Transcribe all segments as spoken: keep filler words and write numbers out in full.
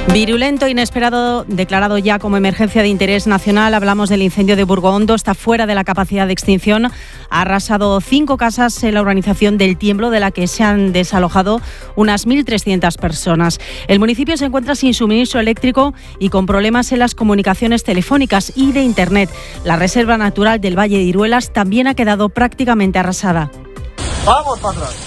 Virulento, inesperado, declarado ya como emergencia de interés nacional. Hablamos del incendio de Burgoondo. Está fuera de la capacidad de extinción. Ha arrasado cinco casas en la urbanización del Tiemblo, de la que se han desalojado unas mil trescientas personas. El municipio se encuentra sin suministro eléctrico y con problemas en las comunicaciones telefónicas y de Internet. La reserva natural del Valle de Iruelas también ha quedado prácticamente arrasada. Vamos para atrás.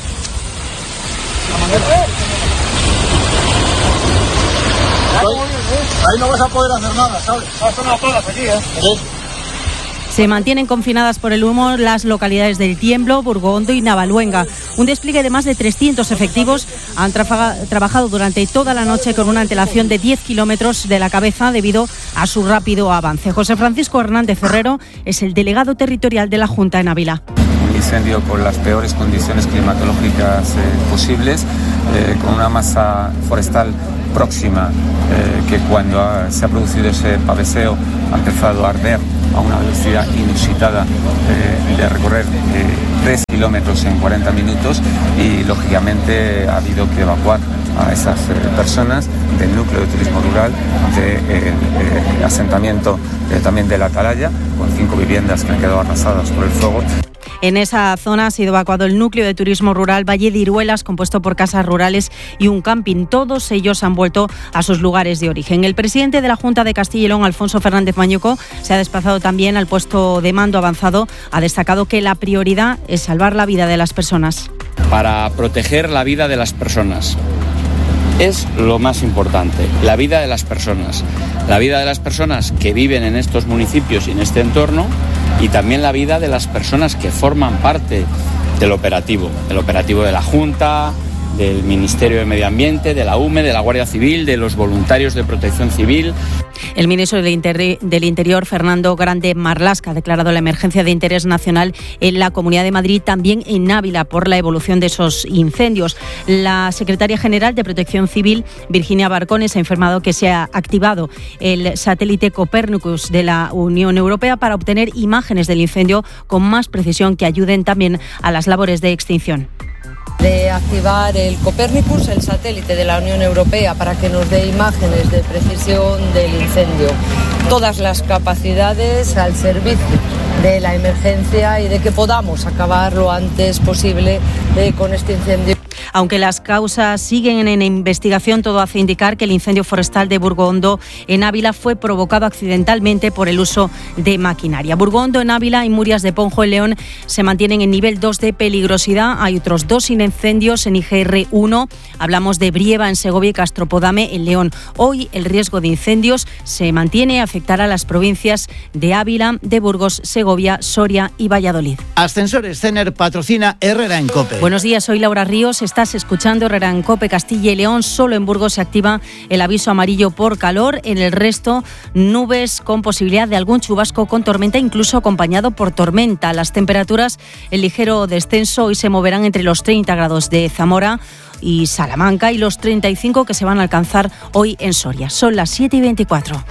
Ahí no vas a poder hacer nada, ¿sabes? Son las todas aquí, ¿eh? ¿Sí? Se mantienen confinadas por el humo las localidades del Tiemblo, Burgoondo y Navaluenga. Un despliegue de más de trescientos efectivos han trafa- trabajado durante toda la noche con una antelación de diez kilómetros de la cabeza debido a su rápido avance. José Francisco Hernández Ferrero es el delegado territorial de la Junta en Ávila. Un incendio con las peores condiciones climatológicas eh, posibles, eh, con una masa forestal próxima, eh, que cuando ha, se ha producido ese paveseo ha empezado a arder a una velocidad inusitada, eh, de recorrer eh, tres kilómetros en cuarenta minutos, y lógicamente ha habido que evacuar a esas eh, personas del núcleo de turismo rural, del de, eh, eh, asentamiento eh, también de la Atalaya, con cinco viviendas que han quedado arrasadas por el fuego. En esa zona ha sido evacuado el núcleo de turismo rural Valle de Iruelas, compuesto por casas rurales y un camping. Todos ellos han vuelto a sus lugares de origen. El presidente de la Junta de Castilla y León, Alfonso Fernández Mañuco, se ha desplazado también al puesto de mando avanzado. Ha destacado que la prioridad es salvar la vida de las personas. Para proteger la vida de las personas. Es lo más importante, la vida de las personas. La vida de las personas que viven en estos municipios y en este entorno, y también la vida de las personas que forman parte del operativo, del operativo de la Junta, del Ministerio de Medio Ambiente, de la U M E, de la Guardia Civil, de los voluntarios de Protección Civil. El ministro del Inter- del Interior, Fernando Grande Marlaska, ha declarado la emergencia de interés nacional en la Comunidad de Madrid, también en Ávila, por la evolución de esos incendios. La secretaria general de Protección Civil, Virginia Barcones, ha informado que se ha activado el satélite Copernicus de la Unión Europea para obtener imágenes del incendio con más precisión que ayuden también a las labores de extinción. De activar el Copernicus, el satélite de la Unión Europea, para que nos dé imágenes de precisión del incendio. Todas las capacidades al servicio de la emergencia y de que podamos acabar lo antes posible eh, con este incendio. Aunque las causas siguen en investigación, todo hace indicar que el incendio forestal de Burgoondo en Ávila fue provocado accidentalmente por el uso de maquinaria. Burgoondo en Ávila y Murias de Ponjo en León se mantienen en nivel dos de peligrosidad. Hay otros dos incendios en I G R uno. Hablamos de Brieva en Segovia y Castropodame en León. Hoy el riesgo de incendios se mantiene, afectará a las provincias de Ávila, de Burgos, Segovia, Soria y Valladolid. Ascensores Cener patrocina Herrera en COPE. Buenos días, soy Laura Ríos. Estás escuchando Herrera en COPE. Castilla y León. Solo en Burgos se activa el aviso amarillo por calor. En el resto, nubes con posibilidad de algún chubasco con tormenta, incluso acompañado por tormenta. Las temperaturas en ligero descenso hoy se moverán entre los treinta grados de Zamora y Salamanca y los treinta y cinco que se van a alcanzar hoy en Soria. Son las siete y veinticuatro.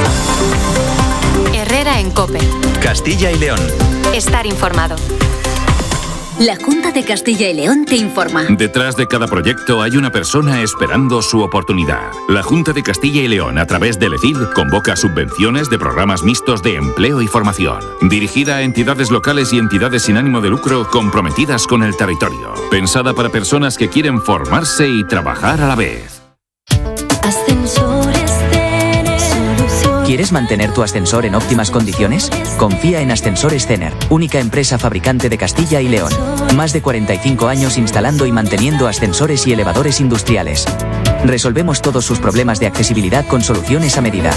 Herrera en COPE. Castilla y León. Estar informado. La Junta de Castilla y León te informa. Detrás de cada proyecto hay una persona esperando su oportunidad. La Junta de Castilla y León, a través del E C I D, convoca subvenciones de programas mixtos de empleo y formación, dirigida a entidades locales y entidades sin ánimo de lucro comprometidas con el territorio. Pensada para personas que quieren formarse y trabajar a la vez. Ascensores Cener. ¿Quieres mantener tu ascensor en óptimas condiciones? Confía en Ascensores Cener, única empresa fabricante de Castilla y León. Más de cuarenta y cinco años instalando y manteniendo ascensores y elevadores industriales. Resolvemos todos sus problemas de accesibilidad con soluciones a medida.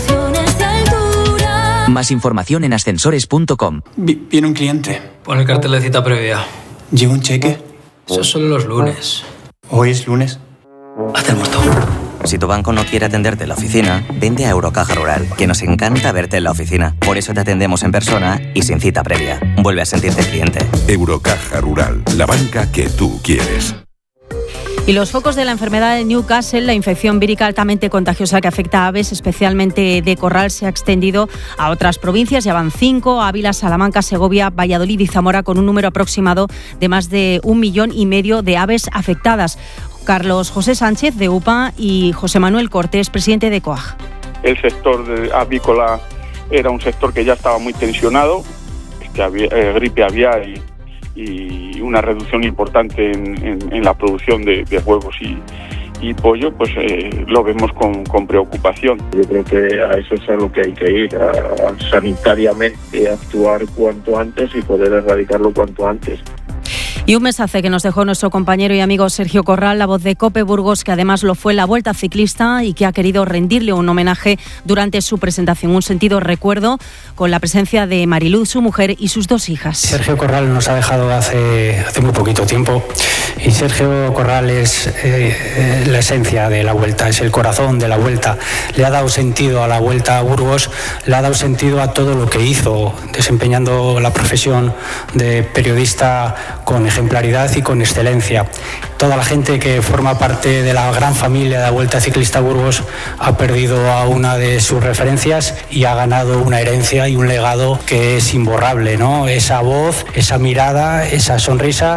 Más información en ascensores punto com. Viene un cliente. Pon el cartel de cita previa. ¿Lleva un cheque? Eso es solo los lunes. ¿Hoy es lunes? Hazte el muerto. Si tu banco no quiere atenderte en la oficina, vente a Eurocaja Rural, que nos encanta verte en la oficina. Por eso te atendemos en persona y sin cita previa. Vuelve a sentirte cliente. Eurocaja Rural, la banca que tú quieres. Y los focos de la enfermedad de Newcastle, la infección vírica altamente contagiosa que afecta a aves, especialmente de corral, se ha extendido a otras provincias. Ya van cinco: Ávila, Salamanca, Segovia, Valladolid y Zamora, con un número aproximado de más de un millón y medio de aves afectadas. Carlos José Sánchez, de U P A, y José Manuel Cortés, presidente de COAG. El sector de avícola era un sector que ya estaba muy tensionado, que había eh, gripe aviar y, y una reducción importante en, en, en la producción de, de huevos y, y pollo, pues eh, lo vemos con, con preocupación. Yo creo que a eso es a lo que hay que ir, a, a sanitariamente actuar cuanto antes y poder erradicarlo cuanto antes. Y un mensaje que nos dejó nuestro compañero y amigo Sergio Corral, la voz de COPE Burgos, que además lo fue en la Vuelta Ciclista y que ha querido rendirle un homenaje durante su presentación. Un sentido recuerdo con la presencia de Mariluz, su mujer, y sus dos hijas. Sergio Corral nos ha dejado hace, hace muy poquito tiempo y Sergio Corral es eh, la esencia de la Vuelta, es el corazón de la Vuelta. Le ha dado sentido a la Vuelta a Burgos, le ha dado sentido a todo lo que hizo, desempeñando la profesión de periodista con ejemplaridad y con excelencia. Toda la gente que forma parte de la gran familia de la Vuelta Ciclista Burgos ha perdido a una de sus referencias y ha ganado una herencia y un legado que es imborrable, ¿no? Esa voz, esa mirada, esa sonrisa.